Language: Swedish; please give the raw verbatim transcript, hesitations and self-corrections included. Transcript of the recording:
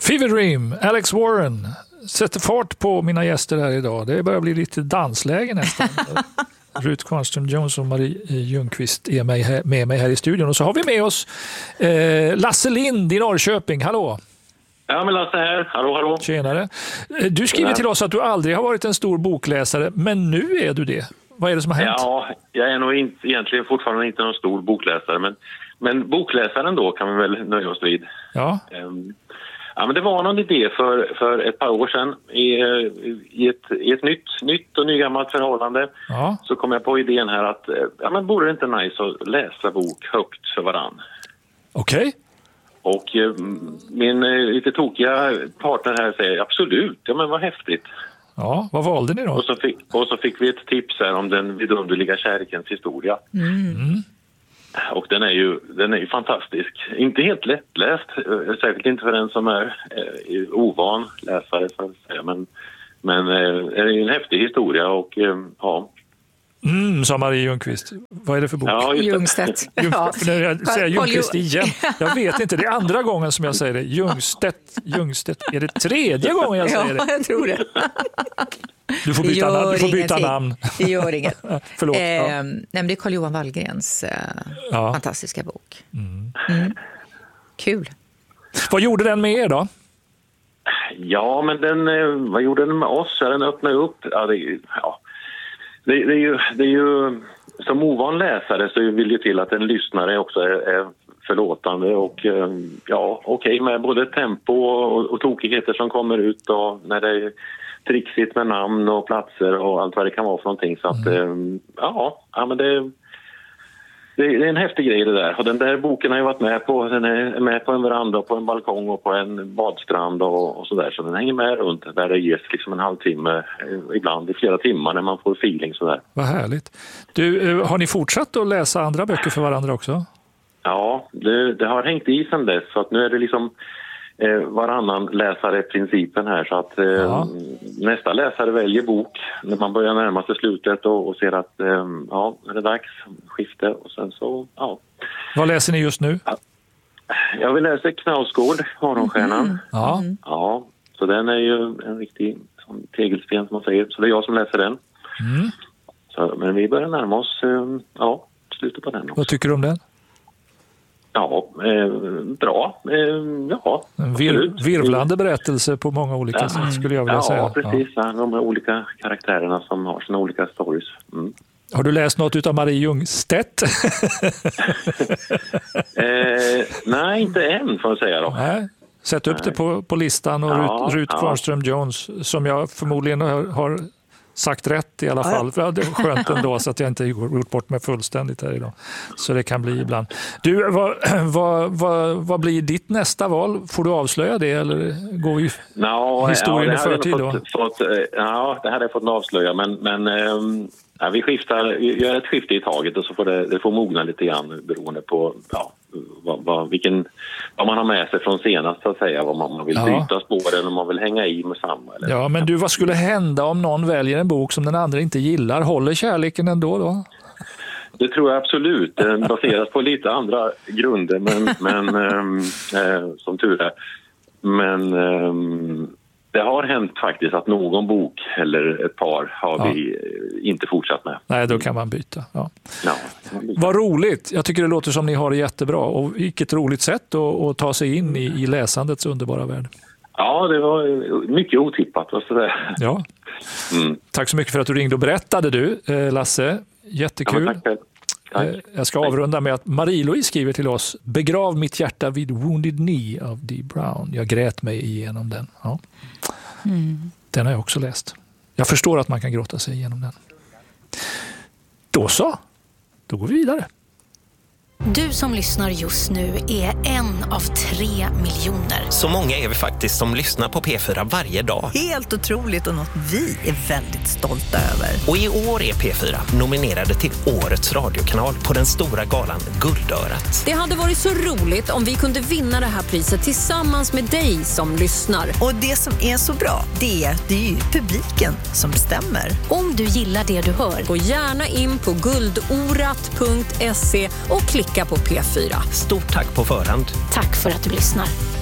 Fever Dream, Alex Warren sätter fart på mina gäster här idag. Det börjar bli lite dansläge nästan. Ruth Kvarnström-Jones och Marie Ljungqvist är med, med mig här i studion. Och så har vi med oss eh, Lasse Lind i Norrköping. Hallå! Ja, men Lasse här. Hallå, hallå. Tjenare. Du skriver till oss att du aldrig har varit en stor bokläsare, men nu är du det. Vad är det som har hänt? Ja, jag är nog inte, egentligen fortfarande inte någon stor bokläsare, men, men bokläsaren då kan vi väl nöja oss vid. Ja. Um, ja, men det var någon idé för, för ett par år sedan i, i, ett, i ett nytt, nytt och nygammalt förhållande. Ja. Så kom jag på idén här att ja, men vore det inte nice att läsa bok högt för varann? Okej. Okay. Och eh, min eh, lite tokiga partner här säger absolut, ja men vad häftigt. Ja, vad valde ni då? Och så fick, och så fick vi ett tips här om den vidunderliga kärlekens historia. Mm. Och den är ju, den är ju fantastisk. Inte helt lättläst, eh, säkert inte för den som är eh, ovan läsare, för att säga. Men, men eh, det är en häftig historia och eh, ja. Mm, sa Marie Ljungqvist. Vad är det för bok? Ja, Ljungstedt. Ljungstedt. Ja. Jag säger Ljungqvist igen. Jag vet inte, det är andra gången som jag säger det. Ljungstedt, Ljungstedt. Är det tredje gången jag säger det? Ja, jag tror det. Du får byta, namn. Du får byta namn. Det gör inget. Förlåt. Eh, ja. nej, men det är Carl-Johan Wallgrens eh, ja. fantastiska bok. Mm. Mm. Kul. Vad gjorde den med er då? Ja, men den, vad gjorde den med oss? Den öppnade upp. Ja, det, ja. Det, det, är ju, det är ju, som ovan läsare så vill ju till att en lyssnare också är, är förlåtande och ja, okej okay, med både tempo och, och tokigheter som kommer ut och när det är trixigt med namn och platser och allt vad det kan vara för någonting. Så att mm. ja, ja, men det, det är en häftig grej det där. Och den där boken har jag varit med på. Den är med på en veranda, på en balkong och på en badstrand och, och sådär. Så den hänger med runt där det ges liksom en halvtimme, ibland i flera timmar när man får feeling sådär. Vad härligt. Du, har ni fortsatt att läsa andra böcker för varandra också? Ja, det, det har hängt i sedan dess. Så att nu är det liksom eh, varannan läsare principen här. Så att eh, ja. nästa läsare väljer bok när man börjar närma sig slutet och, och ser att eh, ja, är det dags, skifte och sen så, ja. Vad läser ni just nu? Ja. Jag vill läsa Knausgård, Morgonstjärnan. Mm. Ja. Ja, så den är ju en riktig som tegelsten som man säger. Så det är jag som läser den. Mm. Så, men vi börjar närma oss, eh, ja, slutet på den också. Vad tycker du om den? Ja, eh, bra. Eh, ja, en vir- virvlande berättelse på många olika ja. sätt skulle jag vilja ja, säga. Ja, precis. Ja. De olika karaktärerna som har sina olika stories. Mm. Har du läst något utav Marie Ljungstedt? eh, nej, inte än får jag säga då. Nej. Sätt upp nej. det på, på listan och ja, Ruth, Ruth ja. Kvarnström-Jones som jag förmodligen har, har sagt rätt i alla fall. Ja. Det var skönt ändå så att jag inte gjort bort mig fullständigt här idag. Så det kan bli ibland. Du, vad, vad, vad, vad blir ditt nästa val? Får du avslöja det eller går vi no, historien ja, i förtid då? Fått, fått, ja, det hade jag fått avslöja men, men ähm, ja, vi skiftar, vi gör ett skifte i taget och så får det, det får mogna lite grann beroende på ja, vad, vad, vilken, vad man har med sig från senast så att säga, vad man, man vill ja. byta spåren om man vill hänga i med samma. Eller? Ja, men du, vad skulle hända om någon väljer en bok som den andra inte gillar? Håller kärleken ändå då? Det tror jag absolut. Den baseras på lite andra grunder men, men ähm, äh, som tur är. Men ähm, det har hänt faktiskt att någon bok eller ett par har ja. vi inte fortsatt med. Nej, då kan man byta. Ja. Ja, vad roligt. Jag tycker det låter som ni har det jättebra. Och vilket roligt sätt att, att ta sig in i, i läsandets underbara värld. Ja, det var mycket otippat. Och sådär. Ja. Mm. Tack så mycket för att du ringde och berättade du, Lasse. Jättekul. Ja, tack. Tack. Jag ska avrunda med att Marie-Louise skriver till oss: begrav mitt hjärta vid Wounded Knee av Dee Brown. Jag grät mig igenom den. Ja. Mm. Den har jag också läst. Jag förstår att man kan gråta sig igenom den. Då så. Då går vi vidare. Du som lyssnar just nu är en av tre miljoner. Så många är vi faktiskt som lyssnar på P fyra varje dag. Helt otroligt och något vi är väldigt stolta över. Och i år är P fyra nominerade till Årets radiokanal på den stora galan Guldörat. Det hade varit så roligt om vi kunde vinna det här priset tillsammans med dig som lyssnar. Och det som är så bra, det är, det är ju publiken som bestämmer. Om du gillar det du hör, gå gärna in på guldorat punkt se och klicka på P fyra. Stort tack på förhand. Tack för att du lyssnar.